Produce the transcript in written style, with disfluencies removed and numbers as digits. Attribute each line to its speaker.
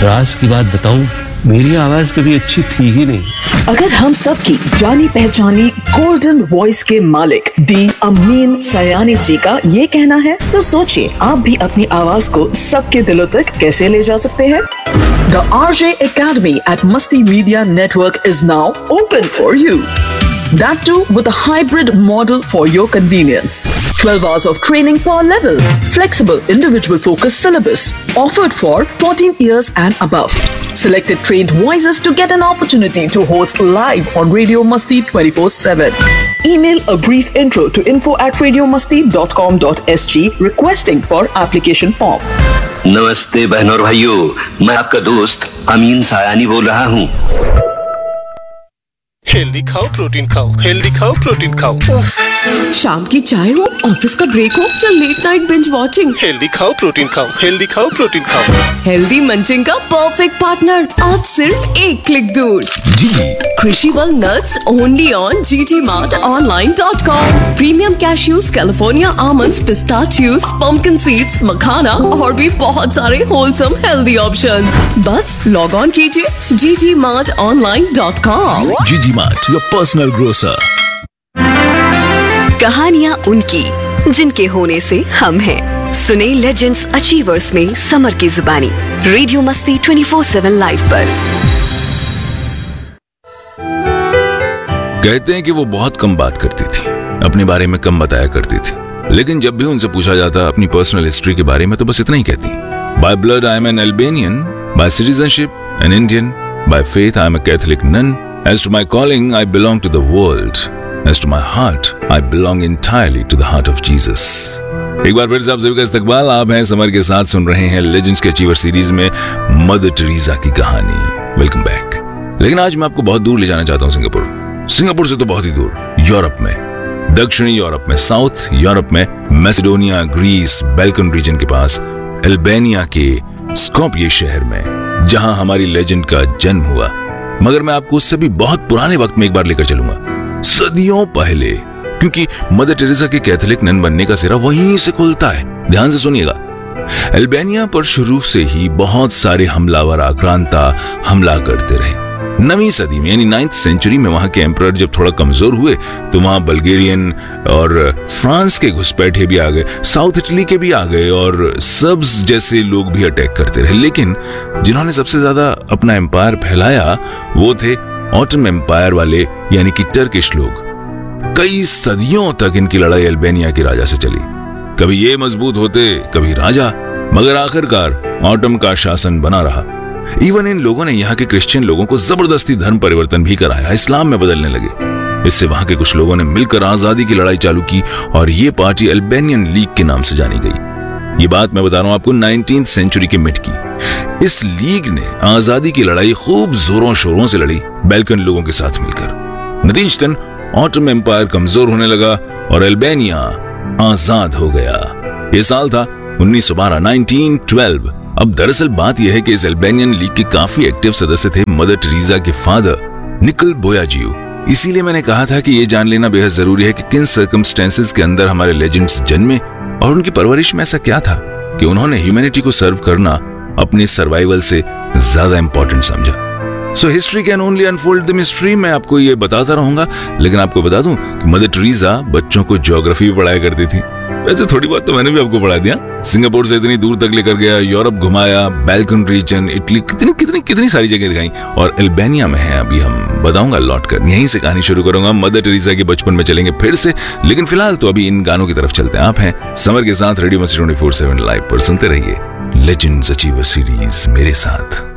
Speaker 1: राज की बात बताऊं, मेरी आवाज कभी अच्छी थी ही नहीं।
Speaker 2: अगर हम सब की जानी पहचानी गोल्डन वॉइस के मालिक दी अमीन सयानी जी का ये कहना है, तो सोचिए आप भी अपनी आवाज को सबके दिलों तक कैसे ले जा सकते हैं। The RJ Academy at Masti Media Network is now open for you. That too with a hybrid model for your convenience. 12 hours of training per level. Flexible individual focused syllabus. Offered for 14 years and above. Selected trained voices to get an opportunity to host live on Radio Masti 24/7. Email a brief intro to info@radiomasti.com.sg requesting for application form.
Speaker 3: नमस्ते बहनों और भाइयों, मैं आपका दोस्त अमीन सायानी बोल रहा हूँ।
Speaker 4: हेल्दी खाओ, प्रोटीन खाओ, हेल्दी खाओ, प्रोटीन खाओ।
Speaker 5: शाम की चाय हो, ऑफिस का ब्रेक हो या late night binge watching,
Speaker 4: healthy खाओ, प्रोटीन खाओ, हेल्दी खाओ, प्रोटीन खाओ।
Speaker 5: हेल्दी मंचिंग का परफेक्ट पार्टनर अब सिर्फ एक क्लिक दूर।
Speaker 6: जीजी
Speaker 5: Crunchyroll nuts only on ggmartonline.com. Premium cashews, California almonds, pistachios, pumpkin seeds, मखाना और भी बहुत सारे wholesome healthy options. बस लॉग ऑन कीजिए ggmartonline.com.
Speaker 6: जीजी मार्ट, योर पर्सनल ग्रोसर।
Speaker 7: कहानियाँ उनकी जिनके होने से हम हैं। सुने लेजेंड्स अचीवर्स में समर की जुबानी रेडियो मस्ती 24/7 लाइव पर।
Speaker 6: कहते हैं कि वो बहुत कम बात करती थी, अपने बारे में कम बताया करती थी, लेकिन जब भी उनसे पूछा जाता अपनी पर्सनल हिस्ट्री के बारे में तो बस इतना ही कहती। By blood I am N Albanian, bye citizenship an Indian, by faith I am a Catholic none, as to my calling I belong to the world, as to my heart I belong entirely to the heart of Jesus. एक बार फिर से आप सभी का इस्तकबाल। आप हैं summer के साथ, सुन रहे हैं लेजेंड्स के अचीवर सीरीज में मदर टेरेसा की कहानी। Welcome back. लेकिन आज मैं आपको बहुत दूर ले जाना चाहता हूँ, सिंगापुर से तो बहुत ही दूर, यूरोप में, दक्षिणी यूरोप में, साउथ यूरोप में, मैसेडोनिया, ग्रीस, बैल्कन रीजन के पास, अल्बानिया के स्कोपिये शहर में, जहां हमारी लेजेंड का जन्म हुआ। मगर मैं आपको उससे भी बहुत पुराने वक्त में एक बार लेकर चलूंगा, सदियों पहले, क्योंकि मदर टेरेसा के कैथोलिक नन बनने का सिरा वहीं से खुलता है। ध्यान से सुनिएगा। अल्बानिया पर शुरू से ही बहुत सारे हमलावर आक्रांता हमला करते रहे। 9वीं सदी में यानी 9th सेंचुरी में वहां के एम्परर जब थोड़ा कमजोर हुए तो वहां बल्गेरियन और फ्रांस के घुसपैठे भी आ गए, साउथ इटली के भी आ गए और सर्ब्स जैसे लोग भी अटैक करते रहे। लेकिन जिन्होंने सबसे ज्यादा अपना एम्पायर फैलाया वो थे ऑटोमन एम्पायर वाले, यानी कि टर्किश लोग। कई सदियों तक इनकी लड़ाई अल्बानिया के राजा से चली। कभी ये मजबूत होते, कभी राजा, मगर आखिरकार ऑटोमन का शासन बना रहा। इवन इन लोगों ने यहाँ के क्रिश्चियन लोगों को जबरदस्ती धर्म परिवर्तन भी कराया, इस्लाम में बदलने लगे। इससे वहां के कुछ लोगों ने मिलकर आजादी की लड़ाई चालू की और ये पार्टी अल्बानियन लीग के नाम से जानी गई। ये बात मैं बता रहा हूं आपको 19th सेंचुरी के मिड की। इस लीग ने आजादी की लड़ाई खूब जोरों शोरों से लड़ी बैल्कन लोगों के साथ मिलकर। नतीजतन ऑटोमन एम्पायर कमजोर होने लगा और अल्बानिया आजाद हो गया। ये साल था 1912, 1912। अब दरअसल बात यह है कि इस अल्बानियन लीग के काफी एक्टिव सदस्य थे मदर टेरेसा के फादर निकोल बोयाजियो। इसीलिए मैंने कहा था कि यह जान लेना बेहद जरूरी है कि किन सर्कमस्टेंसेस के अंदर हमारे लेजेंड्स जन्मे और उनकी परवरिश में ऐसा क्या था कि उन्होंने ह्यूमैनिटी को सर्व करना अपनी सर्वाइवल से ज्यादा इंपॉर्टेंट समझा। So history can only unfold the mystery. मैं आपको ये बताता रहूंगा, लेकिन आपको बता दूं कि मदर टेरेसा बच्चों को ज्योग्राफी भी पढ़ाया करती थी। वैसे थोड़ी बहुत तो मैंने भी आपको पढ़ा दिया। सिंगापुर से इतनी दूर तक लेकर गया, यूरोप घुमाया, बैल्कन रीजन, इटली, कितनी सारी जगह दिखाई और अल्बानिया में है अभी हम बताऊंगा लौट कर। यहीं से कहानी शुरू करूंगा। मदर टेरेसा के बचपन में चलेंगे फिर से, लेकिन फिलहाल तो अभी इन गानों की तरफ चलते हैं। आप हैं समर के साथ रेडियो मस्ती 24/7 लाइव पर, सुनते रहिए लेजेंड्स अचीवर सीरीज मेरे साथ।